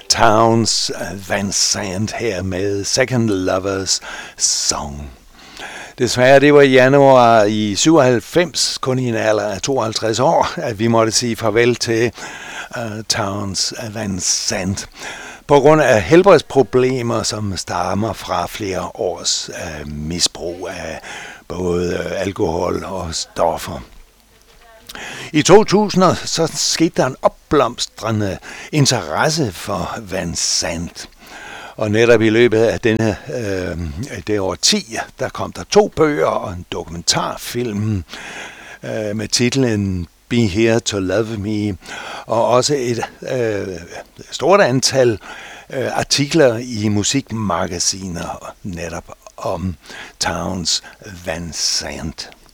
Townes Van Sant her med Second Lovers Song. Desværre, det var i januar i 97, kun i en alder af 52 år, at vi måtte sige farvel til Townes Van Sant. På grund af helbredsproblemer, som stammer fra flere års misbrug af både alkohol og stoffer. I 2000 så skete der en opblomstrende interesse for Van Sant. Og netop i løbet af det årti, der kom der 2 bøger og en dokumentarfilm med titlen Be Here to Love Me, og også et stort antal artikler i musikmagasiner netop om Townes Van Sant.